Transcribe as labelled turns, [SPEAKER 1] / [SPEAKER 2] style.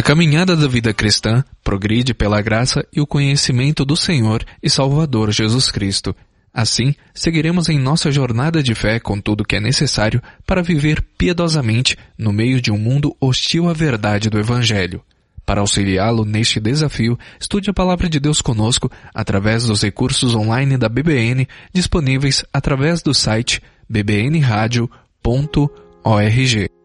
[SPEAKER 1] caminhada da vida cristã progride pela graça e o conhecimento do Senhor e Salvador Jesus Cristo. Assim, seguiremos em nossa jornada de fé com tudo o que é necessário para viver piedosamente no meio de um mundo hostil à verdade do Evangelho. Para auxiliá-lo neste desafio, estude a Palavra de Deus conosco através dos recursos online da BBN disponíveis através do site bbnradio.org.